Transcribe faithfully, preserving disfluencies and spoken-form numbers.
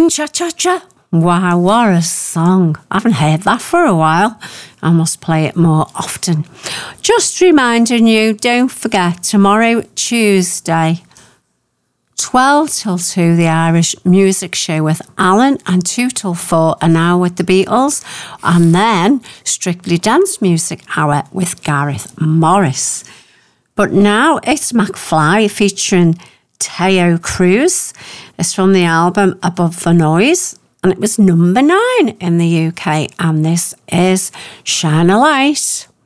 Swing Cha-Cha-Cha. Wow, what a song. I haven't heard that for a while. I must play it more often. Just reminding you, don't forget, tomorrow, Tuesday, twelve till two, the Irish Music Show with Alan, and two till four, an hour with the Beatles, and then Strictly Dance Music Hour with Gareth Morris. But now it's McFly featuring Teo Cruz. It's from the album Above the Noise, and it was number nine in the U K, and this is Shine a Light.